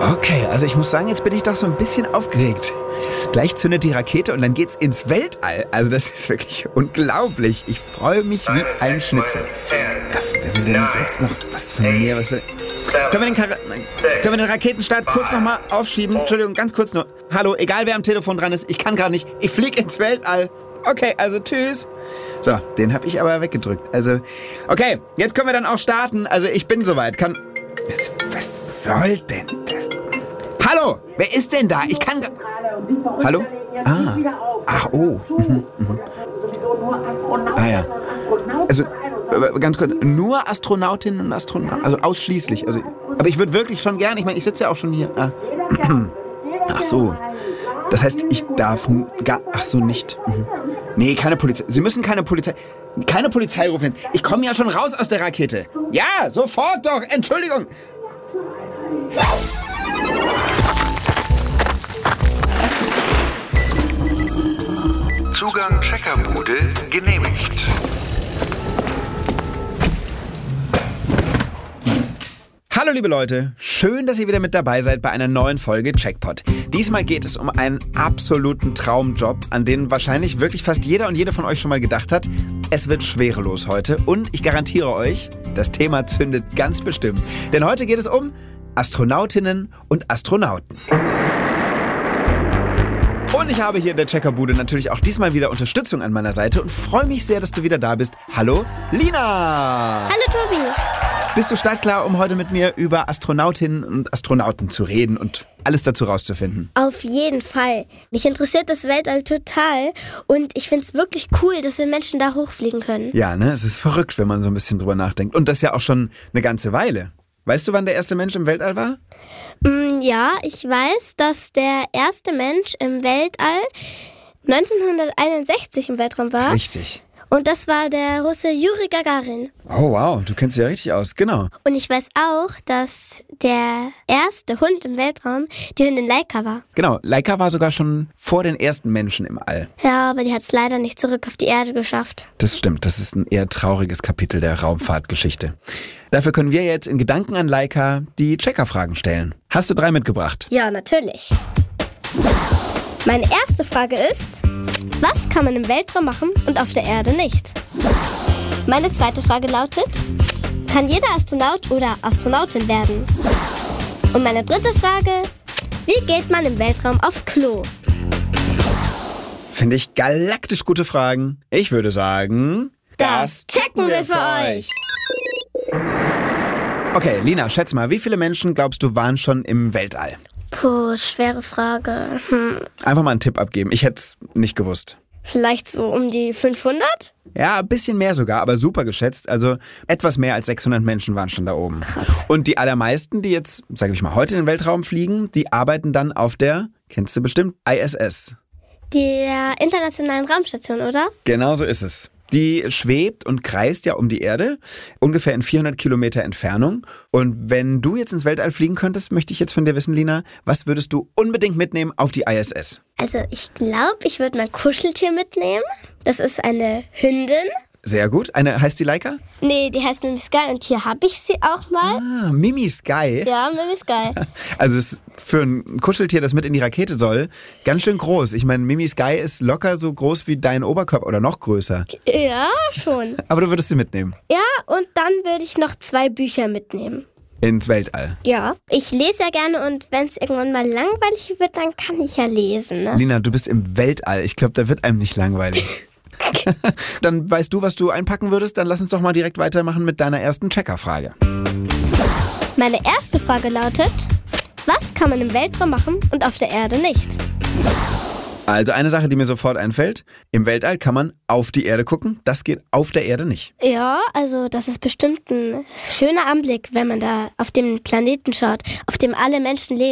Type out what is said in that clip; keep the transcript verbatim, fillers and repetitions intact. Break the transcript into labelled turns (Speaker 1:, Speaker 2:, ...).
Speaker 1: Okay, also ich muss sagen, jetzt bin ich doch so ein bisschen aufgeregt. Gleich zündet die Rakete und dann geht's ins Weltall. Also das ist wirklich unglaublich. Ich freue mich wie ein Schnitzel. Wer will denn jetzt noch was von mir? Was denn? Können wir den, Kar- Können wir den Raketenstart kurz nochmal aufschieben? Entschuldigung, ganz kurz nur. Hallo, egal wer am Telefon dran ist, ich kann gerade nicht. Ich fliege ins Weltall. Okay, also tschüss. So, den habe ich aber weggedrückt. Also, okay, jetzt können wir dann auch starten. Also ich bin soweit. Kann... Was, was soll denn das? Hallo, wer ist denn da? Ich kann... Hallo? Ah. Ach, oh. Mhm, mhm. Ah ja. Also, ganz kurz, nur Astronautinnen und Astronauten, also ausschließlich. Also, aber ich würde wirklich schon gern, ich meine, ich sitze ja auch schon hier. Ah. Ach so. Das heißt, ich darf gar... Ach so, nicht. Mhm. Nee, keine Polizei. Sie müssen keine Polizei... Keine Polizei rufen. Ich komme ja schon raus aus der Rakete. Ja, sofort doch. Entschuldigung.
Speaker 2: Zugang Checkerbude genehmigt.
Speaker 1: Hallo liebe Leute, schön, dass ihr wieder mit dabei seid bei einer neuen Folge Checkpot. Diesmal geht es um einen absoluten Traumjob, an den wahrscheinlich wirklich fast jeder und jede von euch schon mal gedacht hat. Es wird schwerelos heute und ich garantiere euch, das Thema zündet ganz bestimmt. Denn heute geht es um Astronautinnen und Astronauten. Und ich habe hier in der Checkerbude natürlich auch diesmal wieder Unterstützung an meiner Seite und freue mich sehr, dass du wieder da bist. Hallo, Lina!
Speaker 3: Hallo, Tobi!
Speaker 1: Bist du startklar, um heute mit mir über Astronautinnen und Astronauten zu reden und alles dazu rauszufinden?
Speaker 3: Auf jeden Fall. Mich interessiert das Weltall total und ich finde es wirklich cool, dass wir Menschen da hochfliegen können.
Speaker 1: Ja, ne? Es ist verrückt, wenn man so ein bisschen drüber nachdenkt. Und das ja auch schon eine ganze Weile. Weißt du, wann der erste Mensch im Weltall war?
Speaker 3: Mm, ja, ich weiß, dass der erste Mensch im Weltall neunzehnhunderteinundsechzig im Weltraum war.
Speaker 1: Richtig.
Speaker 3: Und das war der Russe Juri Gagarin.
Speaker 1: Oh wow, du kennst dich ja richtig aus, genau.
Speaker 3: Und ich weiß auch, dass der erste Hund im Weltraum die Hündin Laika war.
Speaker 1: Genau, Laika war sogar schon vor den ersten Menschen im All.
Speaker 3: Ja, aber die hat es leider nicht zurück auf die Erde geschafft.
Speaker 1: Das stimmt, das ist ein eher trauriges Kapitel der Raumfahrtgeschichte. Dafür können wir jetzt in Gedanken an Laika die Checkerfragen stellen. Hast du drei mitgebracht?
Speaker 3: Ja, natürlich. Meine erste Frage ist, was kann man im Weltraum machen und auf der Erde nicht? Meine zweite Frage lautet, kann jeder Astronaut oder Astronautin werden? Und meine dritte Frage, wie geht man im Weltraum aufs Klo?
Speaker 1: Finde ich galaktisch gute Fragen. Ich würde sagen,
Speaker 3: das checken wir für euch.
Speaker 1: Okay, Lina, schätz mal, wie viele Menschen glaubst du waren schon im Weltall?
Speaker 3: Puh, schwere Frage. Hm.
Speaker 1: Einfach mal einen Tipp abgeben. Ich hätte es nicht gewusst.
Speaker 3: Vielleicht so um die fünfhundert?
Speaker 1: Ja, ein bisschen mehr sogar, aber super geschätzt. Also etwas mehr als sechshundert Menschen waren schon da oben.
Speaker 3: Krass.
Speaker 1: Und die allermeisten, die jetzt, sage ich mal, heute in den Weltraum fliegen, die arbeiten dann auf der, kennst du bestimmt, I S S.
Speaker 3: Der Internationalen Raumstation, oder?
Speaker 1: Genau so ist es. Die schwebt und kreist ja um die Erde, ungefähr in vierhundert Kilometer Entfernung. Und wenn du jetzt ins Weltall fliegen könntest, möchte ich jetzt von dir wissen, Lina, was würdest du unbedingt mitnehmen auf die I S S?
Speaker 3: Also ich glaube, ich würde mein Kuscheltier mitnehmen. Das ist eine Hündin.
Speaker 1: Sehr gut. Eine heißt die Laika?
Speaker 3: Nee, die heißt Mimi Sky und hier habe ich sie auch mal.
Speaker 1: Ah, Mimi Sky.
Speaker 3: Ja, Mimi Sky.
Speaker 1: Also es ist für ein Kuscheltier, das mit in die Rakete soll, ganz schön groß. Ich meine, Mimi Sky ist locker so groß wie dein Oberkörper oder noch größer.
Speaker 3: Ja, schon.
Speaker 1: Aber du würdest sie mitnehmen?
Speaker 3: Ja, und dann würde ich noch zwei Bücher mitnehmen.
Speaker 1: Ins Weltall?
Speaker 3: Ja. Ich lese ja gerne und wenn es irgendwann mal langweilig wird, dann kann ich ja lesen. Ne?
Speaker 1: Lina, du bist im Weltall. Ich glaube, da wird einem nicht langweilig. Dann weißt du, was du einpacken würdest. Dann lass uns doch mal direkt weitermachen mit deiner ersten Checkerfrage.
Speaker 3: Meine erste Frage lautet, was kann man im Weltraum machen und auf der Erde nicht?
Speaker 1: Also eine Sache, die mir sofort einfällt. Im Weltall kann man auf die Erde gucken. Das geht auf der Erde nicht.
Speaker 3: Ja, also das ist bestimmt ein schöner Anblick, wenn man da auf dem Planeten schaut, auf dem alle Menschen leben.